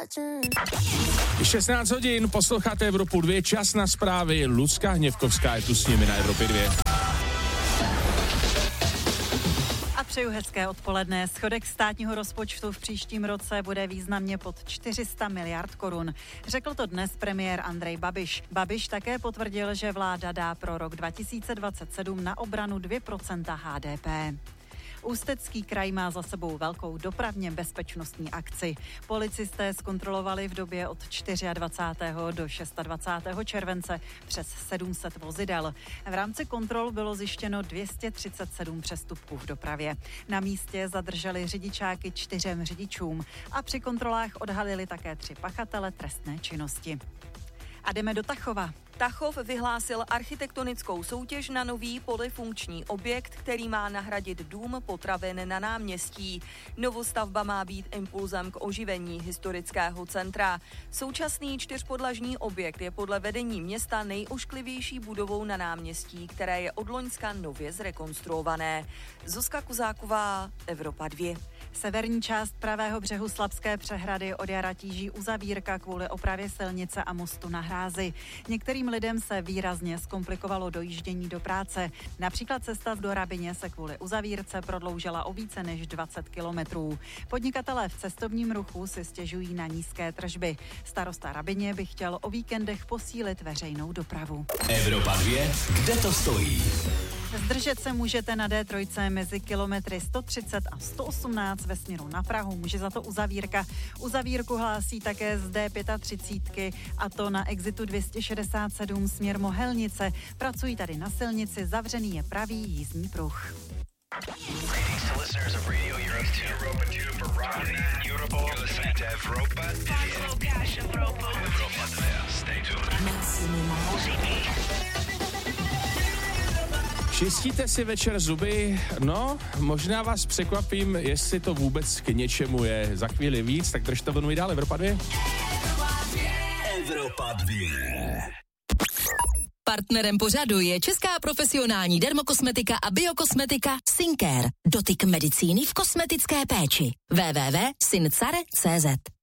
16 hodin, posloucháte Evropu 2, čas na zprávy. Lucka Hněvkovská je tu s nimi na Evropě 2. A přeju hezké odpoledne. Schodek státního rozpočtu v příštím roce bude významně pod 400 miliard korun. Řekl to dnes premiér Andrej Babiš. Babiš také potvrdil, že vláda dá pro rok 2027 na obranu 2% HDP. Ústecký kraj má za sebou velkou dopravně bezpečnostní akci. Policisté zkontrolovali v době od 24. do 26. července přes 700 vozidel. V rámci kontrol bylo zjištěno 237 přestupků v dopravě. Na místě zadrželi řidičáky 4 řidičům a při kontrolách odhalili také 3 pachatele trestné činnosti. A jdeme do Tachova. Tachov vyhlásil architektonickou soutěž na nový polyfunkční objekt, který má nahradit dům potravin na náměstí. Novostavba má být impulzem k oživení historického centra. Současný 4podlažní objekt je podle vedení města nejošklivější budovou na náměstí, které je od loňska nově zrekonstruované. Zuzka Kuzáková, Evropa 2. Severní část pravého břehu Slabské přehrady od jara tíží uzavírka kvůli opravě silnice a mostu na Hrázi. Některým lidem se výrazně zkomplikovalo dojíždění do práce. Například cesta do Rabyně se kvůli uzavírce prodloužila o více než 20 kilometrů. Podnikatelé v cestovním ruchu si stěžují na nízké tržby. Starosta Rabyně by chtěl o víkendech posílit veřejnou dopravu. Evropa 2, kde to stojí? Zdržet se můžete na D3 mezi kilometry 130 a 118 ve směru na Prahu. Může za to uzavírka. Uzavírku hlásí také z D35, a to na exitu 267 směr Mohelnice. Pracují tady na silnici, zavřený je pravý jízdní pruh. Čistíte si večer zuby? No, možná vás překvapím, jestli to vůbec k něčemu je. Za chvíli víc, tak držte vlnu i dál, Evropa 2. Evropa 2. Partnerem pořadu je česká profesionální dermokosmetika a biokosmetika Syncare. Dotyk medicíny v kosmetické péči. www.syncare.cz